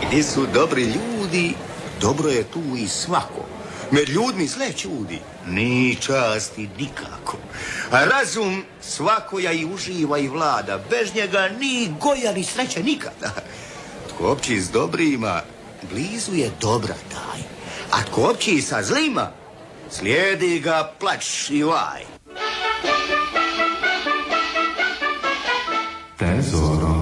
Gdje su dobri ljudi, dobro je tu i svako. Med ljudmi zle čudi, ni časti nikako. A razum svakoja i uživa i vlada, bez njega ni goja ni sreće nikada. Tko opći s dobrima, blizu je dobra taj. A tko opći sa zlima, slijedi ga plač i vaj. Tesoro.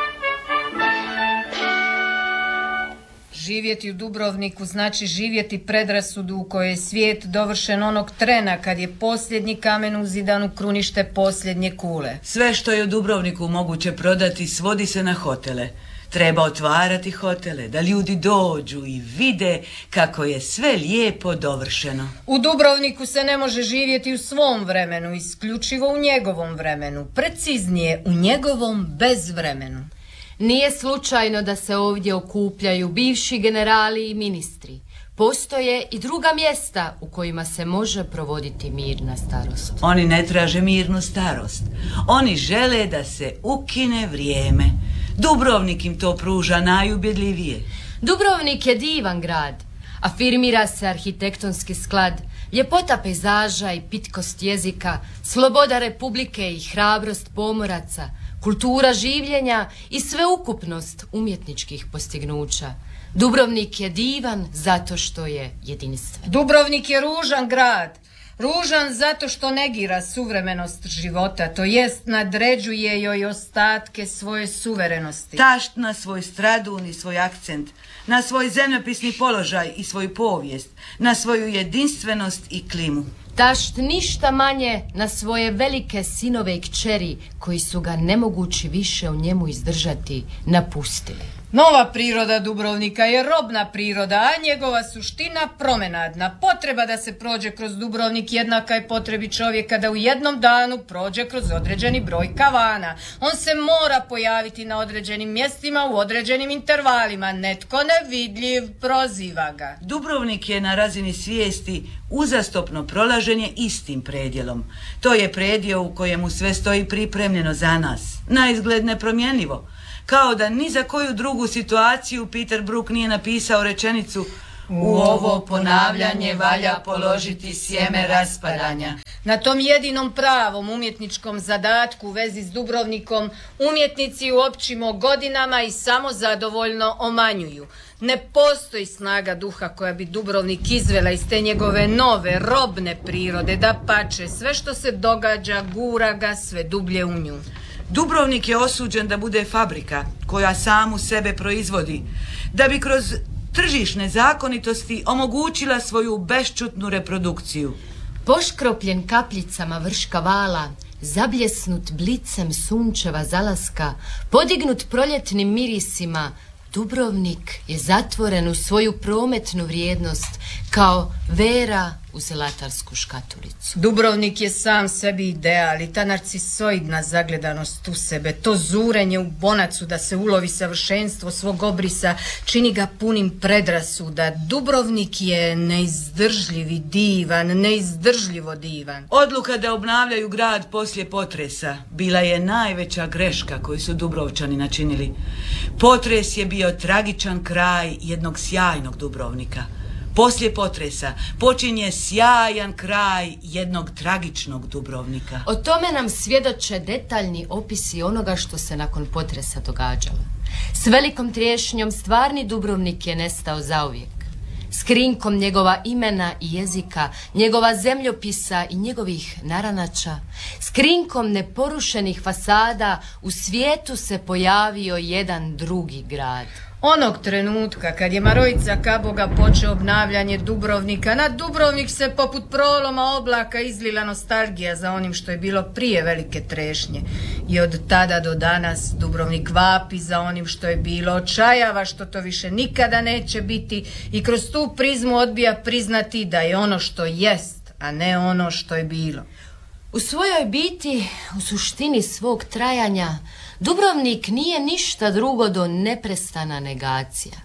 Živjeti u Dubrovniku znači živjeti predrasudu u kojoj je svijet dovršen onog trena kad je posljednji kamen uzidan u krunište posljednje kule. Sve što je u Dubrovniku moguće prodati svodi se na hotele. Treba otvarati hotele, da ljudi dođu i vide kako je sve lijepo dovršeno. U Dubrovniku se ne može živjeti u svom vremenu, isključivo u njegovom vremenu, preciznije u njegovom bezvremenu. Nije slučajno da se ovdje okupljaju bivši generali i ministri. Postoje i druga mjesta u kojima se može provoditi mirna starost. Oni ne traže mirnu starost. Oni žele da se ukine vrijeme. Dubrovnik im to pruža najubjedljivije. Dubrovnik je divan grad. Afirmira se arhitektonski sklad, ljepota pejzaža i pitkost jezika, sloboda republike i hrabrost pomoraca, kultura življenja i sveukupnost umjetničkih postignuća. Dubrovnik je divan zato što je jedinstven. Dubrovnik je ružan grad. Ružan zato što negira suvremenost života, to jest nadređuje joj ostatke svoje suverenosti. Tašt na svoj stradun i svoj akcent, na svoj zemljopisni položaj i svoju povijest, na svoju jedinstvenost i klimu. Tašt ništa manje na svoje velike sinove i kćeri koji su ga nemogući više u njemu izdržati napustili. Nova priroda Dubrovnika je robna priroda, a njegova suština promenadna. Potreba da se prođe kroz Dubrovnik jednaka je potrebi čovjeka da u jednom danu prođe kroz određeni broj kavana. On se mora pojaviti na određenim mjestima u određenim intervalima. Netko nevidljiv proziva ga. Dubrovnik je na razini svijesti uzastopno prolaženje istim predjelom. To je predjel u kojemu sve stoji pripremljeno za nas, naizgled nepromjenljivo. Kao da ni za koju drugu situaciju Peter Brook nije napisao rečenicu "U ovo ponavljanje valja položiti sjeme raspadanja". Na tom jedinom pravom umjetničkom zadatku u vezi s Dubrovnikom umjetnici u općimo godinama i samozadovoljno omanjuju. Ne postoji snaga duha koja bi Dubrovnik izvela iz te njegove nove, robne prirode, dapače, sve što se događa gura ga sve dublje u nju. Dubrovnik je osuđen da bude fabrika koja samu sebe proizvodi, da bi kroz tržišne zakonitosti omogućila svoju bešćutnu reprodukciju. Poškropljen kapljicama vrška vala, zabljesnut blicem sunčeva zalaska, podignut proljetnim mirisima, Dubrovnik je zatvoren u svoju prometnu vrijednost kao vera u zelatarsku škatulicu. Dubrovnik je sam sebi ideal i ta narcisoidna zagledanost u sebe, to zurenje u bonacu da se ulovi savršenstvo svog obrisa, čini ga punim predrasuda. Dubrovnik je neizdržljiv i divan, neizdržljivo divan. Odluka da obnavljaju grad poslije potresa bila je najveća greška koju su Dubrovčani načinili. Potres je bio tragičan kraj jednog sjajnog Dubrovnika. Poslije potresa počinje sjajan kraj jednog tragičnog Dubrovnika. O tome nam svjedoče detaljni opisi onoga što se nakon potresa događalo. S velikom trešnjom stvarni Dubrovnik je nestao zauvijek. S krinkom njegova imena i jezika, njegova zemljopisa i njegovih naranača, s krinkom neporušenih fasada u svijetu se pojavio jedan drugi grad. Onog trenutka kad je Marojica Kaboga počeo obnavljanje Dubrovnika, na Dubrovnik se poput proloma oblaka izlila nostalgija za onim što je bilo prije velike trešnje. I od tada do danas Dubrovnik vapi za onim što je bilo, očajava što to više nikada neće biti i kroz tu prizmu odbija priznati da je ono što jest, a ne ono što je bilo. U svojoj biti, u suštini svog trajanja, Dubrovnik nije ništa drugo do neprestana negacija.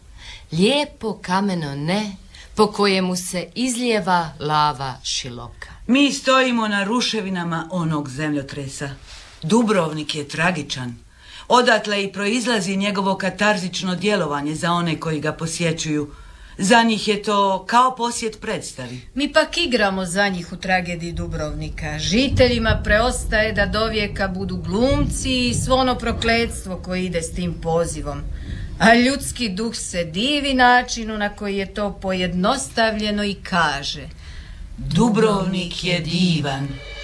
Lijepo kameno ne, po kojemu se izlijeva lava šiloka. Mi stojimo na ruševinama onog zemljotresa. Dubrovnik je tragičan. Odatle i proizlazi njegovo katarzično djelovanje za one koji ga posjećuju. Za njih je to kao posjet predstavi. Mi pak igramo za njih u tragediji Dubrovnika. Žiteljima preostaje da dovijeka budu glumci i svo ono prokletstvo koje ide s tim pozivom. A ljudski duh se divi načinu na koji je to pojednostavljeno i kaže: Dubrovnik je divan.